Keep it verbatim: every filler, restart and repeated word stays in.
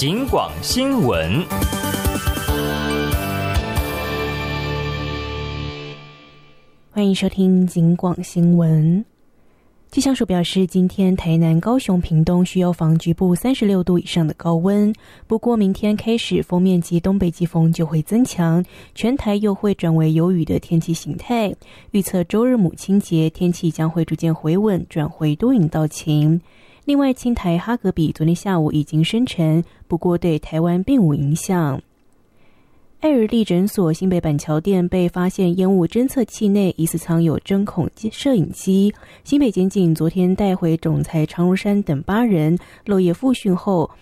警广新闻。 欢迎收听警广新闻。气象署表示，今天台南、高雄、屏东需要防局部三十六度以上的高温，不过明天开始锋面及东北季风就会增强，全台又会转为有雨的天气形态。预测周日母亲节天气将会逐渐回稳，转回多云到晴。另外，青台哈格比昨天下午已经生成，不过对台湾并无影响。爱尔利诊所新北板桥店被发现烟雾侦测器内疑似藏有针孔摄影机，新北检警昨天带回总裁常如山等八人漏夜复讯后，